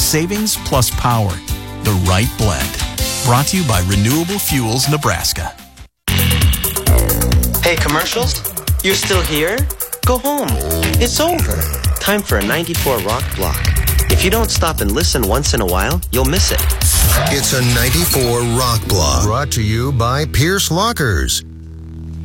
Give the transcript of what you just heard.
Savings plus power. The right blend. Brought to you by Renewable Fuels Nebraska. Hey, commercials? You're still here? Go home. It's over. Time for a 94 Rock Block. If you don't stop and listen once in a while, you'll miss it. It's a 94 Rock Block. Brought to you by Pierce Lockers.